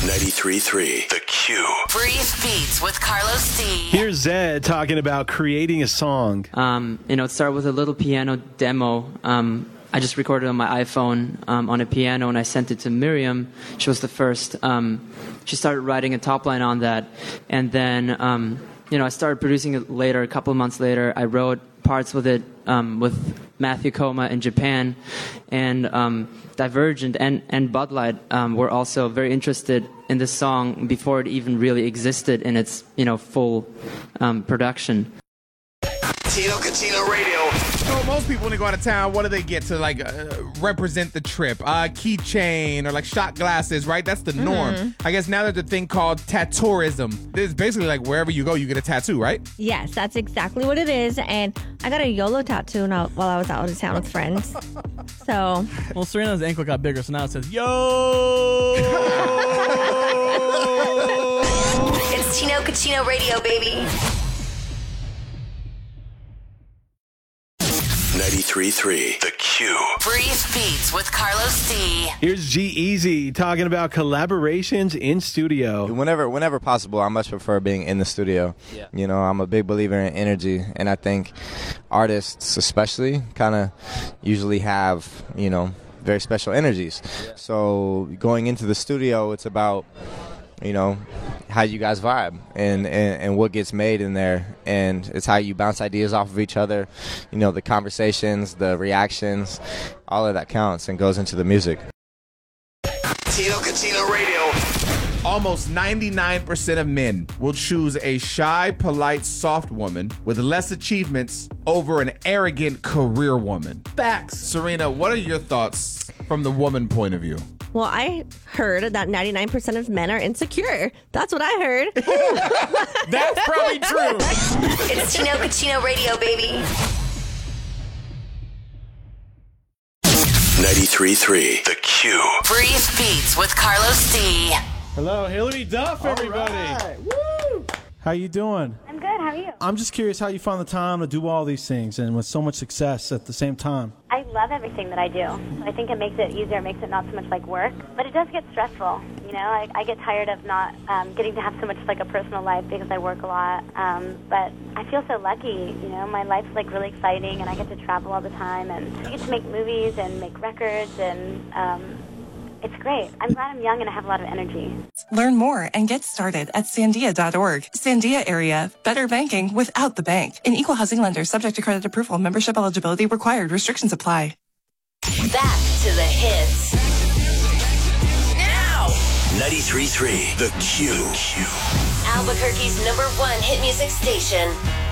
93.3 The Q. Brief Beats with Carlos D. Here's Zed talking about creating a song. It started with a little piano demo. I just recorded on my iPhone on a piano, and I sent it to Miriam. She was the first. She started writing a top line on that, and then I started producing it later. A couple of months later, I wrote parts with it with Matthew Koma in Japan, and Divergent and Bud Light were also very interested in this song before it even really existed in its full production. Tino Catino Radio. So most people, when they go out of town, what do they get to represent the trip? Keychain or shot glasses, right? That's the norm. I guess now there's a thing called tattooism. This is basically wherever you go, you get a tattoo, right? Yes, that's exactly what it is. And I got a YOLO tattoo while I was out of town with friends. So. Well, Serena's ankle got bigger, so now it says, yo! It's Tino Catino Radio, baby. 93.3 The Q. Brief Beats with Carlos D. Here's G-Eazy talking about collaborations in studio. Whenever possible, I much prefer being in the studio. Yeah. I'm a big believer in energy, and I think artists especially kind of usually have, very special energies. Yeah. So going into the studio, it's about how you guys vibe and what gets made in there, and it's how you bounce ideas off of each other, the conversations, the reactions, all of that counts and goes into the music. Tino Catino Radio. Almost 99% of men will choose a shy, polite, soft woman with less achievements over an arrogant career woman. Facts. Serena, what are your thoughts from the woman point of view? Well, I heard that 99% of men are insecure. That's what I heard. That's probably true. It's Tino Catino Radio, baby. 93.3 The Q. Brief Beats with Carlos D. Hello, Hillary Duff, everybody. Right. Woo! How you doing? I'm good. How are you? I'm just curious how you found the time to do all these things and with so much success at the same time. I love everything that I do. I think it makes it easier. It makes it not so much like work. But it does get stressful. I get tired of not getting to have so much a personal life because I work a lot. But I feel so lucky. My life's really exciting, and I get to travel all the time, and I get to make movies and make records, and it's great. I'm glad I'm young and I have a lot of energy. Learn more and get started at sandia.org. Sandia area, better banking without the bank. An equal housing lender subject to credit approval. Membership eligibility required. Restrictions apply. Back to the hits. Now! 93.3 The Q. Albuquerque's #1 hit music station.